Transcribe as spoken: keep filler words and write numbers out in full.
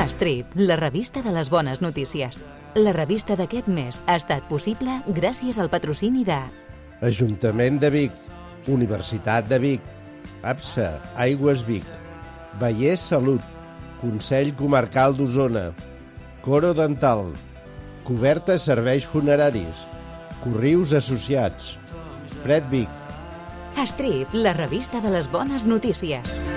Estrip, la revista de les bones notícies. La revista d'aquest mes ha estat possible gràcies al patrocini de Ajuntament de Vic, Universitat de Vic, APSA, Aigües Vic, Vallès Salut, Consell Comarcal d'Osona, Coro Dental, Coberta Serveis Funeraris, Corrius Associats, Fred Vic. Estrip, la revista de les bones notícies.